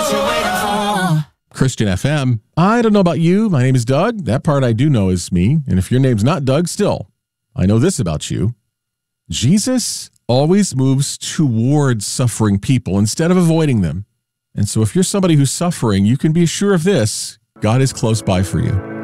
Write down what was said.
Christian FM. I don't know about you. My name is Doug. That part I do know is me. And if your name's not Doug, still, I know this about you. Jesus always moves towards suffering people instead of avoiding them. And so if you're somebody who's suffering, you can be sure of this: God is close by for you.